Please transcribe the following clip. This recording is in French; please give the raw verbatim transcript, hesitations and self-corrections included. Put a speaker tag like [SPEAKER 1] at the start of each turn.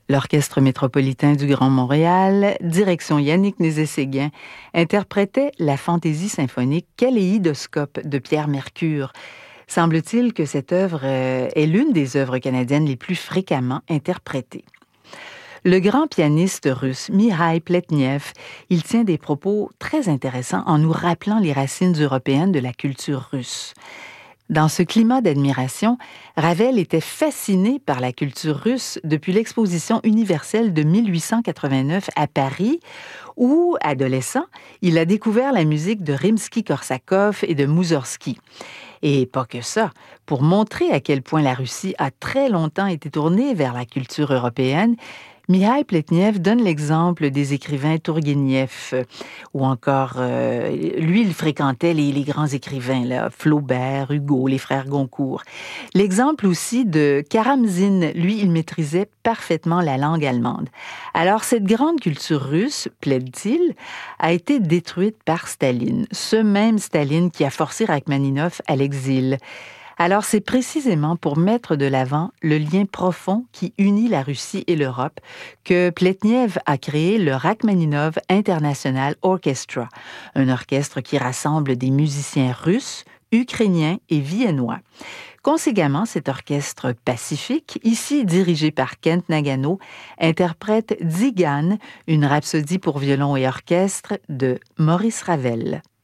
[SPEAKER 1] L'Orchestre métropolitain du Grand Montréal, direction Yannick Nézet-Séguin, interprétait la fantaisie symphonique Kaléidoscope de Pierre Mercure. Semble-t-il que cette œuvre est l'une des œuvres canadiennes les plus fréquemment interprétées. Le grand pianiste russe Mikhaïl Pletnev, il tient des propos très intéressants en nous rappelant les racines européennes de la culture russe. Dans ce climat d'admiration, Ravel était fasciné par la culture russe depuis l'exposition universelle de mille huit cent quatre-vingt-neuf à Paris, où, adolescent, il a découvert la musique de Rimsky-Korsakov et de Moussorgsky. Et pas que ça, pour montrer à quel point la Russie a très longtemps été tournée vers la culture européenne, Mikhaïl Pletnev donne l'exemple des écrivains Tourguenieff, ou encore, euh, lui, il fréquentait les, les grands écrivains, là, Flaubert, Hugo, les frères Goncourt. L'exemple aussi de Karamzine, lui, il maîtrisait parfaitement la langue allemande. Alors, cette grande culture russe, plaide-t-il, a été détruite par Staline, ce même Staline qui a forcé Rachmaninov à l'exil. Alors, c'est précisément pour mettre de l'avant le lien profond qui unit la Russie et l'Europe que Pletnev a créé le Rachmaninov International Orchestra, un orchestre qui rassemble des musiciens russes, ukrainiens et viennois. Conséquemment, cet orchestre pacifique, ici dirigé par Kent Nagano, interprète Tzigane, une rhapsodie pour violon et orchestre de Maurice Ravel.